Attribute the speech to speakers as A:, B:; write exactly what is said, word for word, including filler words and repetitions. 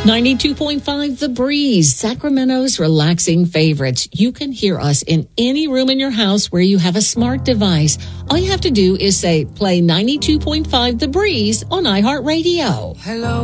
A: ninety-two point five The Breeze, Sacramento's relaxing favorites. You can hear us in any room in your house where you have a smart device. All you have to do is say, play ninety-two point five The Breeze on iHeartRadio.
B: Hello.